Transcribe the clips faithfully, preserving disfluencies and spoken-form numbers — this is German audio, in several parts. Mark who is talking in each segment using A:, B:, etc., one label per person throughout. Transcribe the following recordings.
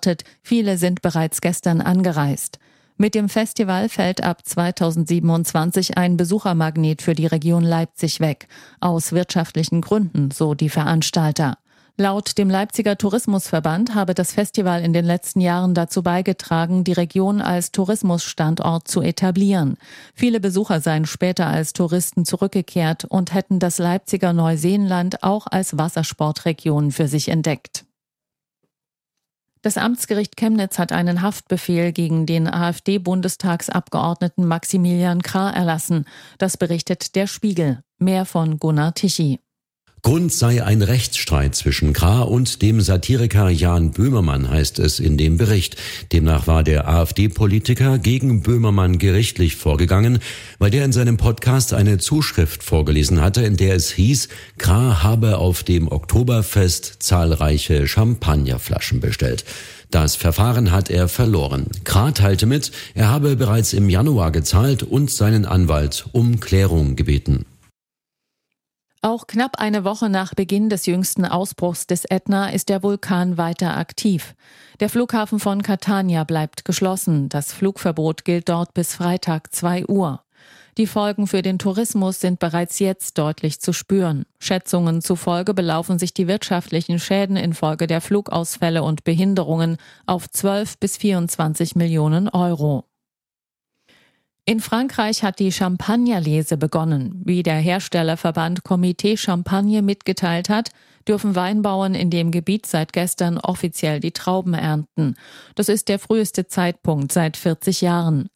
A: gestartet, viele sind bereits gestern angereist. Mit dem Festival fällt ab zweitausendsiebenundzwanzig ein Besuchermagnet für die Region Leipzig weg. Aus wirtschaftlichen Gründen, so die Veranstalter. Laut dem Leipziger Tourismusverband habe das Festival in den letzten Jahren dazu beigetragen, die Region als Tourismusstandort zu etablieren. Viele Besucher seien später als Touristen zurückgekehrt und hätten das Leipziger Neuseenland auch als Wassersportregion für sich entdeckt. Das Amtsgericht Chemnitz hat einen Haftbefehl gegen den AfD-Bundestagsabgeordneten Maximilian Krah erlassen. Das berichtet der Spiegel. Mehr von Gunnar Tichy.
B: Grund sei ein Rechtsstreit zwischen Krah und dem Satiriker Jan Böhmermann, heißt es in dem Bericht. Demnach war der AfD-Politiker gegen Böhmermann gerichtlich vorgegangen, weil der in seinem Podcast eine Zuschrift vorgelesen hatte, in der es hieß, Krah habe auf dem Oktoberfest zahlreiche Champagnerflaschen bestellt. Das Verfahren hat er verloren. Krah teilte mit, er habe bereits im Januar gezahlt und seinen Anwalt um Klärung gebeten.
A: Auch knapp eine Woche nach Beginn des jüngsten Ausbruchs des Ätna ist der Vulkan weiter aktiv. Der Flughafen von Catania bleibt geschlossen. Das Flugverbot gilt dort bis Freitag zwei Uhr. Die Folgen für den Tourismus sind bereits jetzt deutlich zu spüren. Schätzungen zufolge belaufen sich die wirtschaftlichen Schäden infolge der Flugausfälle und Behinderungen auf zwölf bis vierundzwanzig Millionen Euro. In Frankreich hat die Champagnerlese begonnen. Wie der Herstellerverband Comité Champagne mitgeteilt hat, dürfen Weinbauern in dem Gebiet seit gestern offiziell die Trauben ernten. Das ist der früheste Zeitpunkt seit vierzig Jahren.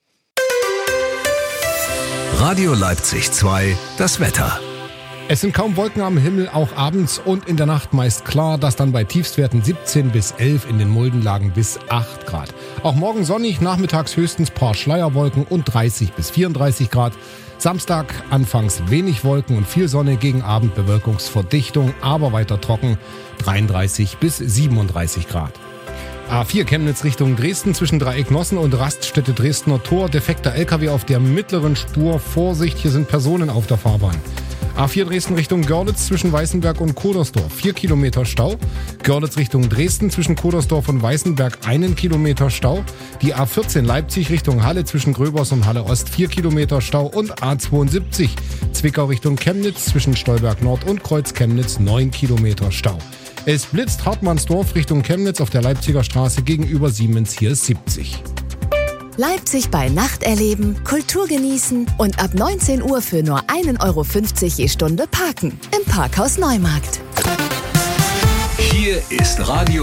C: Radio Leipzig zwei, das Wetter.
D: Es sind kaum Wolken am Himmel, auch abends und in der Nacht meist klar, das dann bei Tiefstwerten siebzehn bis elf, in den Muldenlagen bis acht Grad. Auch morgen sonnig, nachmittags höchstens paar Schleierwolken und dreißig bis vierunddreißig Grad. Samstag anfangs wenig Wolken und viel Sonne, gegen Abend Bewölkungsverdichtung, aber weiter trocken, dreiunddreißig bis siebenunddreißig Grad. A vier Chemnitz Richtung Dresden zwischen Dreiecknossen und Raststätte Dresdner Tor. Defekter L K W auf der mittleren Spur. Vorsicht, hier sind Personen auf der Fahrbahn. A vier Dresden Richtung Görlitz zwischen Weißenberg und Kodersdorf. Vier Kilometer Stau. Görlitz Richtung Dresden zwischen Kodersdorf und Weißenberg. Einen Kilometer Stau. Die A vierzehn Leipzig Richtung Halle zwischen Gröbers und Halle Ost. Vier Kilometer Stau. Und A zweiundsiebzig Zwickau Richtung Chemnitz zwischen Stolberg Nord und Kreuz Chemnitz. Neun Kilometer Stau. Es blitzt Hartmannsdorf Richtung Chemnitz auf der Leipziger Straße gegenüber Siemens, hier ist siebzig.
E: Leipzig bei Nacht erleben, Kultur genießen und ab neunzehn Uhr für nur ein Euro fünfzig je Stunde parken. Im Parkhaus Neumarkt.
C: Hier ist Radio